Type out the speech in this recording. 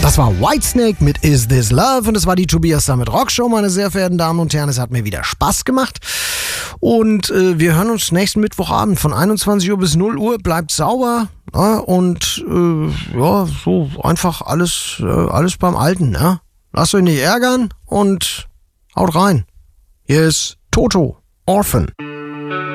Das war Whitesnake mit Is This Love und es war die Tobias Sammet Rockshow, meine sehr verehrten Damen und Herren. Es hat mir wieder Spaß gemacht und wir hören uns nächsten Mittwochabend von 21 Uhr bis 0 Uhr. Bleibt sauber und so einfach alles beim Alten. Ja? Lasst euch nicht ärgern und haut rein. Hier ist Toto, Orphan.